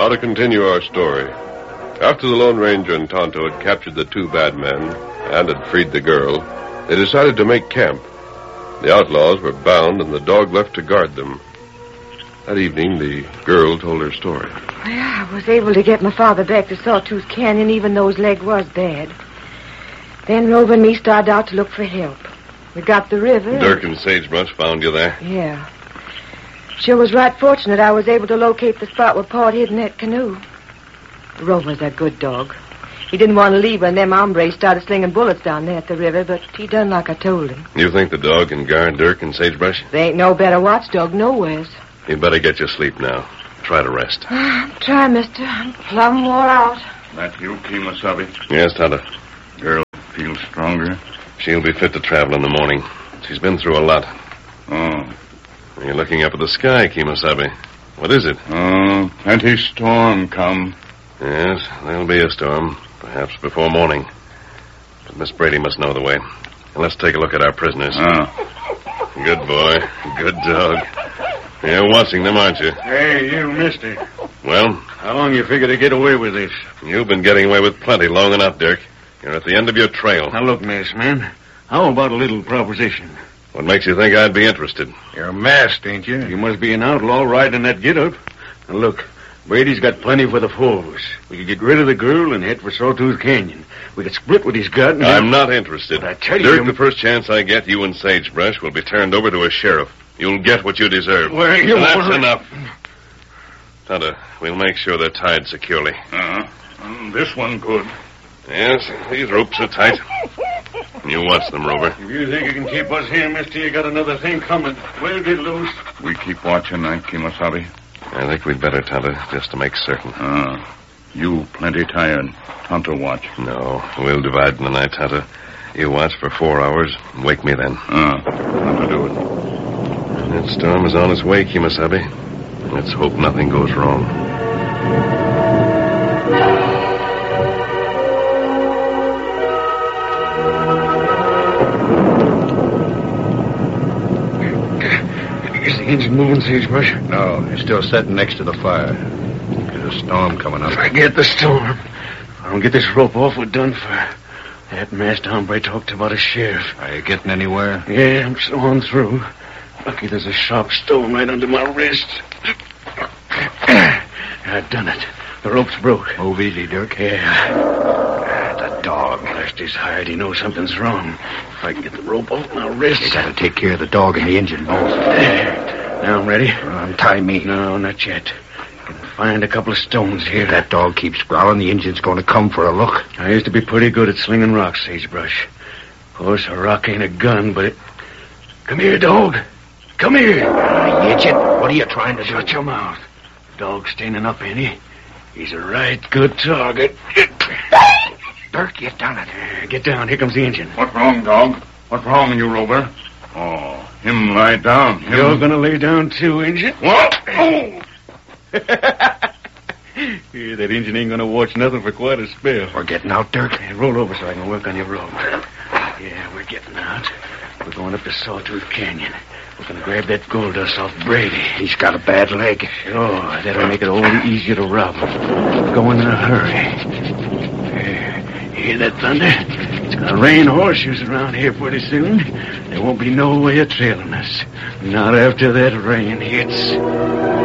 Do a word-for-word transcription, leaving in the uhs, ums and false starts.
Now to continue our story. After the Lone Ranger and Tonto had captured the two bad men and had freed the girl, they decided to make camp. The outlaws were bound and the dog left to guard them. That evening, the girl told her story. Well, I was able to get my father back to Sawtooth Canyon, even though his leg was bad. Then Rover and me started out to look for help. We got the river. Dirk and Sagebrush found you there? Yeah. Sure was right fortunate I was able to locate the spot where Paul hid in that canoe. Rover's a good dog. He didn't want to leave when them hombres started slinging bullets down there at the river, but he done like I told him. You think the dog can guard Dirk and Sagebrush? They ain't no better watchdog nowheres. You'd better get your sleep now. Try to rest. Try, mister. I'm plumb wore out. That you, Kemosabe? Yes, Tonto. Girl feels stronger? She'll be fit to travel in the morning. She's been through a lot. Oh. You're looking up at the sky, Kemosabe. What is it? Oh, plenty storm come. Yes, there'll be a storm, perhaps before morning. But Miss Brady must know the way. And let's take a look at our prisoners. Oh. Good boy. Good dog. You're watching them, aren't you? Hey, you, mister. Well? How long you figure to get away with this? You've been getting away with plenty long enough, Dirk. You're at the end of your trail. Now, look, miss, man. How about a little proposition? What makes you think I'd be interested? You're masked, ain't you? You must be an outlaw riding that get-up. Now, look, Brady's got plenty for the force. We could get rid of the girl and head for Sawtooth Canyon. We could split what he's got and... I'm not interested. But I tell you... Dirk, the first chance I get, you and Sagebrush will be turned over to a sheriff. You'll get what you deserve. Well, you That's won't... enough. Tonto, we'll make sure they're tied securely. Uh-huh. Um, this one good. Yes, these ropes are tight. You watch them, Rover. If you think you can keep us here, mister, you got another thing coming. We'll get loose. We keep watching that, Kemosabe. I think we'd better, Tonto, just to make certain. Ah. You plenty tired. Tonto watch. No, we'll divide in the night, Tonto. You watch for four hours and wake me then. Ah. Tonto do it. That storm is on its way, Kemosabe. Let's hope nothing goes wrong. Is the engine moving, Sagebrush? No, he's still sitting next to the fire. There's a storm coming up. Forget the storm. If I don't get this rope off, we're done for. That masked hombre talked about a sheriff. Are you getting anywhere? Yeah, I'm sawing through. Lucky there's a sharp stone right under my wrist. I've done it. The rope's broke. Move easy, Dirk. Yeah. The dog. Blast his hide. He knows something's wrong. If I can get the rope off my wrist... You gotta take care of the dog and the engine, both. There. Now I'm ready. Untie me. No, not yet. I can find a couple of stones here. If that dog keeps growling, the engine's going to come for a look. I used to be pretty good at slinging rocks, Sagebrush. Of course, a rock ain't a gun, but it... Come here, dog. Come here. Uh, you idiot. What are you trying to do? Shut your mouth. Dog's standing up, ain't he? He's a right good target. Dirk, you've done it. Uh, get down. Here comes the engine. What's wrong, dog? What's wrong, you Rover? Oh, him lie down. Him... You're gonna lay down too, engine? What? Oh! Yeah, that engine ain't gonna watch nothing for quite a spell. We're getting out, Dirk. Hey, roll over so I can work on your rope. Yeah, we're getting out. We're going up to Sawtooth Canyon. We're going to grab that gold dust off Brady. He's got a bad leg. Sure, that'll make it all the easier to rob him. We're going in a hurry. There. You hear that thunder? It's going to rain horseshoes around here pretty soon. There won't be no way of trailing us. Not after that rain hits.